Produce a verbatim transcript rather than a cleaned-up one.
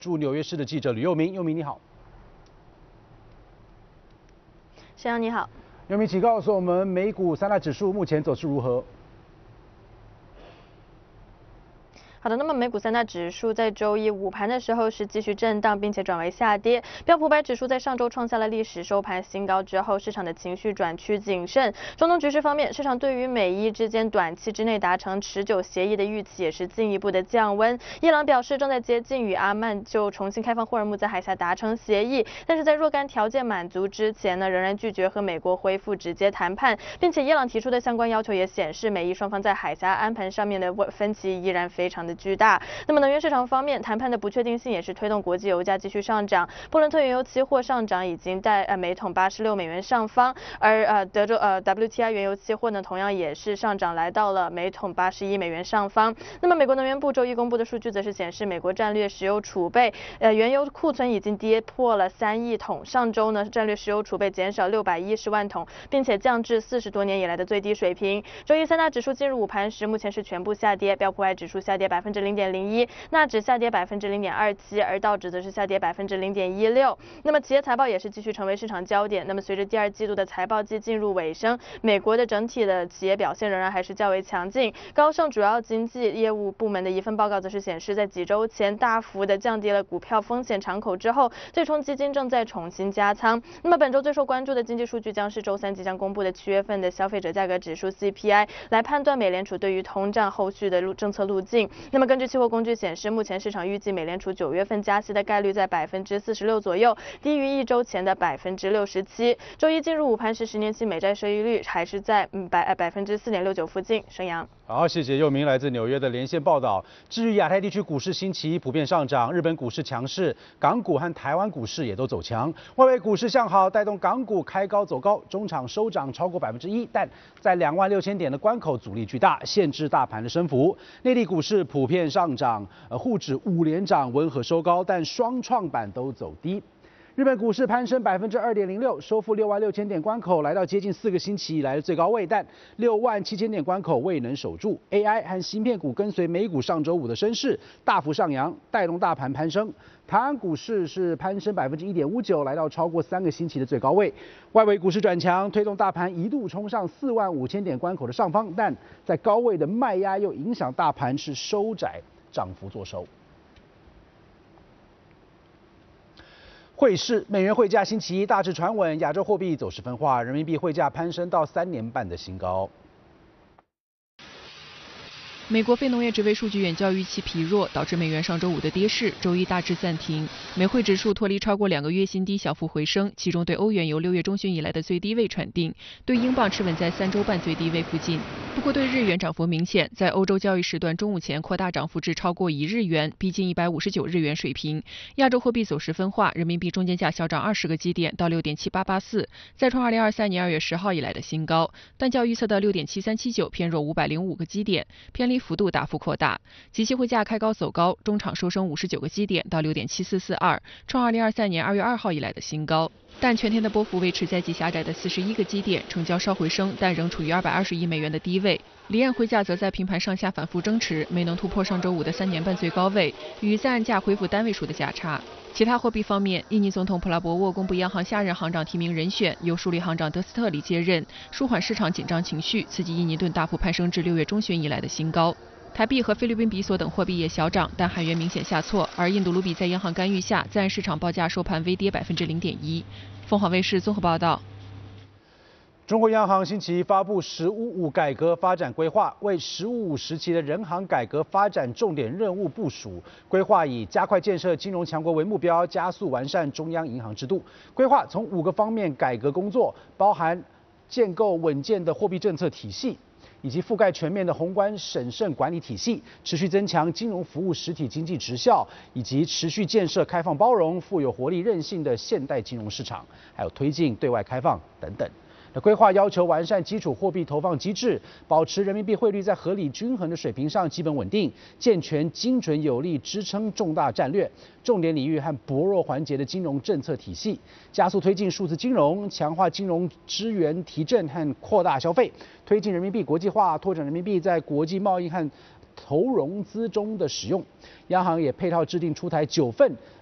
驻纽约市的记者吕佑明，佑明你好。 沈阳你好。 佑明，请告诉我们美股三大指数目前走势如何？ 好的，那么美股三大指数在周一午盘的时候是继续震荡，并且转为下跌。标普五百指数在上周创下了历史收盘新高之后，市场的情绪转趋谨慎。中东局势方面，市场对于美伊之间短期之内达成持久协议的预期也是进一步的降温。伊朗表示正在接近与阿曼就重新开放霍尔木兹海峡达成协议，但是在若干条件满足之前呢，仍然拒绝和美国恢复直接谈判，并且伊朗提出的相关要求也显示，美伊双方在海峡安排上面的分歧依然非常的巨大。那么能源市场方面，谈判的不确定性也是推动国际油价继续上涨。布伦特原油期货上涨已经在呃每桶八十六美元上方，而呃德州呃 W T I 原油期货呢同样也是上涨来到了每桶八十一美元上方。那么美国能源部周一公布的数据则是显示，美国战略石油储备呃原油库存已经跌破了三亿桶。上周呢战略石油储备减少六百一十万桶，并且降至四十多年以来的最低水平。周一三大指数进入午盘时，目前是全部下跌，标普五百指数下跌百分之零点零一，纳指下跌百分之零点二七，而道指则是下跌百分之零点一六。那么企业财报也是继续成为市场焦点。那么随着第二季度的财报季进入尾声，美国的整体的企业表现仍然还是较为强劲。高盛主要经济业务部门的一份报告则是显示，在几周前大幅的降低了股票风险敞口之后，对冲基金正在重新加仓。那么本周最受关注的经济数据将是周三即将公布的七月份的消费者价格指数 C P I， 来判断美联储对于通胀后续的路政策路径。那么根据期货工具显示，目前市场预计美联储九月份加息的概率在百分之四十六左右，低于一周前的百分之六十七。周一进入午盘时，十年期美债收益率还是在嗯百百分之四点六九附近。沈阳， 好，谢谢佑明来自纽约的连线报道。至于亚太地区股市星期一普遍上涨，日本股市强势，港股和台湾股市也都走强，外围股市向好，带动港股开高走高，中场收涨超过百分之一，但在两万六千点的关口阻力巨大，限制大盘的升幅。内地股市普遍上涨，呃，沪指五连涨，温和收高，但双创板都走低。日本股市攀升百分之二点零六，收复六万六千点关口，来到接近四个星期以来的最高位，但六万七千点关口未能守住。A I 和芯片股跟随美股上周五的升势，大幅上扬，带动大盘攀升。台湾股市是攀升百分之一点五九，来到超过三个星期的最高位。外围股市转强，推动大盘一度冲上四万五千点关口的上方，但在高位的卖压又影响大盘是收窄，涨幅作收。汇市，美元汇价星期一大致传稳，亚洲货币走势分化，人民币汇价攀升到三年半的新高。 美国非农业职位数据远较预期疲弱，导致美元上周五的跌势，周一大致暂停。美汇指数脱离超过两个月新低，小幅回升，其中对欧元由六月中旬以来的最低位喘定，对英镑持稳在三周半最低位附近。不过对日元涨幅明显，在欧洲交易时段中午前扩大涨幅至超过一日元，逼近一百五十九日元水平。亚洲货币走势分化，人民币中间价小涨二十个基点到六点七八八四，再创二零二三年二月十号以来的新高，但较预测的六点七三七九偏弱五百零五个基点，偏离幅度大幅扩大。即期汇价开高走高，中场收升五十九个基点到六点七四四二，创二零二三年二月二号以来的新高。但全天的波幅维持在极狭窄的四十一个基点，成交稍回升，但仍处于二百二十亿美元的低位。离岸汇价则在平盘上下反复争持，没能突破上周五的三年半最高位，与在岸价恢复单位数的价差。其他货币方面，印尼总统普拉博沃公布央行下任行长提名人选，由署理行长德斯特里接任，舒缓市场紧张情绪，刺激印尼盾大幅攀升至六月中旬以来的新高。台币和菲律宾比索等货币也小涨，但韩元明显下挫，而印度卢比在央行干预下，在岸市场报价收盘微跌百分之零点一。凤凰卫视综合报道。 中国央行星期一发布“十五五”改革发展规划，为“十五五”时期的人行改革发展重点任务部署。规划以加快建设金融强国为目标，加速完善中央银行制度。规划从五个方面改革工作，包含建构稳健的货币政策体系，以及覆盖全面的宏观审慎管理体系，持续增强金融服务实体经济质效，以及持续建设开放包容、富有活力韧性的现代金融市场，还有推进对外开放等等。那规划要求完善基础货币投放机制，保持人民币汇率在合理均衡的水平上基本稳定，健全精准有力支撑重大战略、重点领域和薄弱环节的金融政策体系，加速推进数字金融，强化金融支援提振和扩大消费，推进人民币国际化，拓展人民币在国际贸易和投融资中的使用。央行也配套制定出台九份